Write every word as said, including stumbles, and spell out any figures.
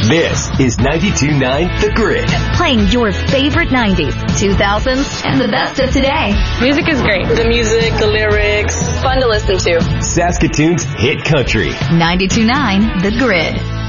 This is ninety-two point nine The Grid. Playing your favorite nineties, two thousands, and the best of today. Music is great. The music, the lyrics, fun to listen to. Saskatoon's hit country. ninety-two point nine The Grid.